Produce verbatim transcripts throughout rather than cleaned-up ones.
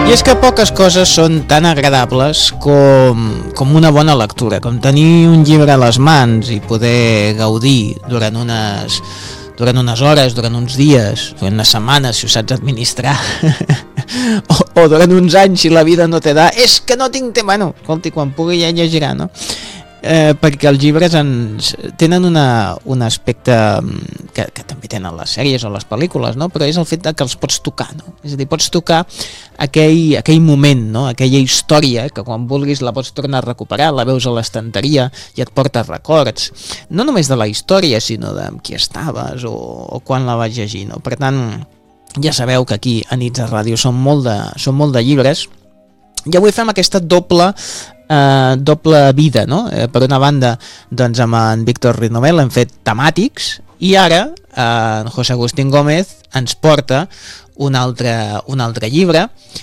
I és que poques coses són tan agradables com, com una bona lectura, com tenir un llibre a les mans i poder gaudir durant unes, durant unes hores, durant uns dies, durant unes setmanes, si ho saps administrar, o, o durant uns anys si la vida no te da, és que no tinc temps, bueno, escolti, quan pugui ja llegirà, no? Eh, perquè els llibres ens tenen una, un aspecte que, que també tenen les sèries o les pel·lícules, no? Però és el fet de que els pots tocar, no? És a dir, pots tocar aquell, aquell moment, no? Aquella història que quan vulguis la pots tornar a recuperar, la veus a l'estanteria i et porta records, no només de la història, sinó de amb qui estaves o, o quan la vas llegir, no? Per tant, ja sabeu que aquí a Nits de Ràdio som molt de, som molt de llibres, i avui fem aquesta doble Uh, doble vida, no? Uh, per una banda, doncs amb en Víctor Ritnovel hem fet temàtics i ara uh, en José Agustín Gómez ens porta un altre, un altre llibre,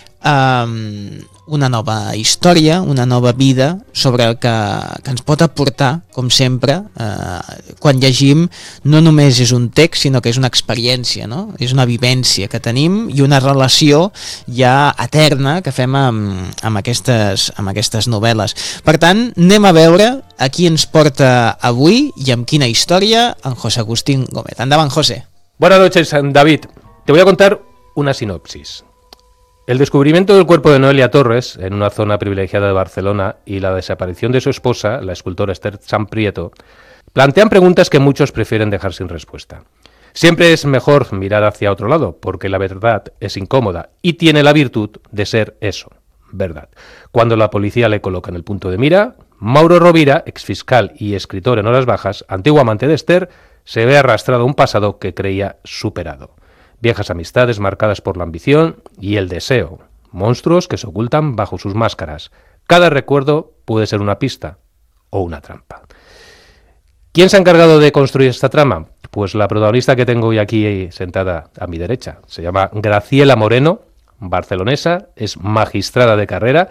um, una nova història, una nova vida sobre el que, que ens pot aportar, com sempre, eh, quan llegim no només és un text, sinó que és una experiència, no? És una vivència que tenim i una relació ja eterna que fem amb, amb, aquestes, amb aquestes novel·les. Per tant, anem a veure a qui ens porta avui i amb quina història en José Agustín Gómez. Endavant, José. Buenas noches, David. Te voy a contar una sinopsis. El descubrimiento del cuerpo de Noelia Torres en una zona privilegiada de Barcelona y la desaparición de su esposa, la escultora Esther Samprieto, plantean preguntas que muchos prefieren dejar sin respuesta. Siempre es mejor mirar hacia otro lado, porque la verdad es incómoda y tiene la virtud de ser eso, verdad. Cuando la policía le coloca en el punto de mira, Mauro Rovira, exfiscal y escritor en horas bajas, antiguo amante de Esther, se ve arrastrado a un pasado que creía superado. Viejas amistades marcadas por la ambición y el deseo, monstruos que se ocultan bajo sus máscaras. Cada recuerdo puede ser una pista o una trampa. ¿Quién se ha encargado de construir esta trama? Pues la protagonista que tengo hoy aquí sentada a mi derecha. Se llama Graciela Moreno, barcelonesa, es magistrada de carrera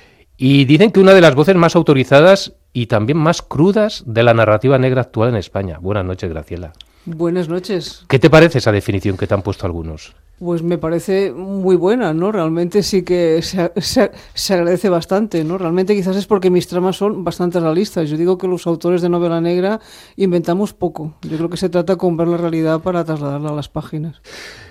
y dicen que una de las voces más autorizadas y también más crudas de la narrativa negra actual en España. Buenas noches, Graciela. Buenas noches. ¿Qué te parece esa definición que te han puesto algunos? Pues me parece muy buena, ¿no? Realmente sí que se, se, se agradece bastante, ¿no? Realmente quizás es porque mis tramas son bastante realistas. Yo digo que los autores de novela negra inventamos poco. Yo creo que se trata de comprar la realidad para trasladarla a las páginas.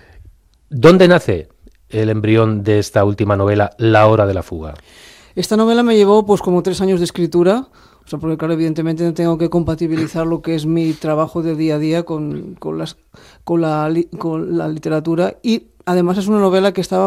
¿Dónde nace el embrión de esta última novela, La hora de la fuga? Esta novela me llevó pues como tres años de escritura. O sea, porque claro, evidentemente no tengo que compatibilizar lo que es mi trabajo de día a día con, con, las, con, la, con la literatura y además es una novela que estaba